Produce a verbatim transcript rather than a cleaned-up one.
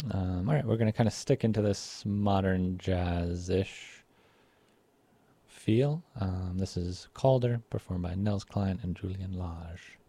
Um, all right, we're going to kind of stick into this modern jazz-ish feel. Um, this is Calder, performed by Nels Klein and Julian Lage.